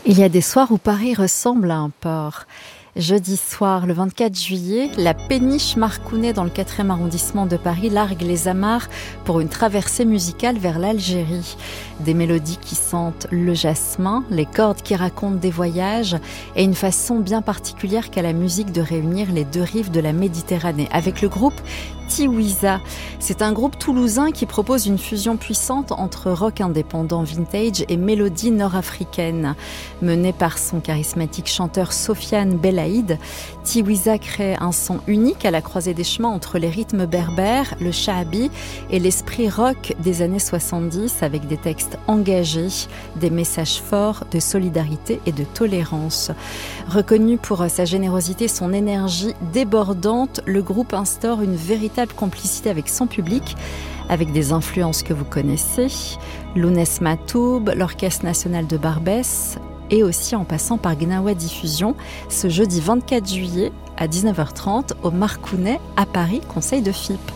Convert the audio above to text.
Il y a des soirs où Paris ressemble à un port. Jeudi soir, le 24 juillet, la péniche Marcounet dans le 4e arrondissement de Paris largue les amarres pour une traversée musicale vers l'Algérie. Des mélodies qui sentent le jasmin, les cordes qui racontent des voyages et une façon bien particulière qu'a la musique de réunir les deux rives de la Méditerranée. Avec le groupe Tiwiza. C'est un groupe toulousain qui propose une fusion puissante entre rock indépendant vintage et mélodie nord-africaine. Mené par son charismatique chanteur Sofiane Belaïd, Tiwiza crée un son unique à la croisée des chemins entre les rythmes berbères, le sha'abi et l'esprit rock des années 70 avec des textes engagés, des messages forts de solidarité et de tolérance. Reconnu pour sa générosité et son énergie débordante, le groupe instaure une véritable complicité avec son public, avec des influences que vous connaissez, Lounès Matoub, l'Orchestre National de Barbès, et aussi en passant par Gnawa Diffusion, ce jeudi 24 juillet à 19h30 au Marcounet à Paris, Conseil de FIP.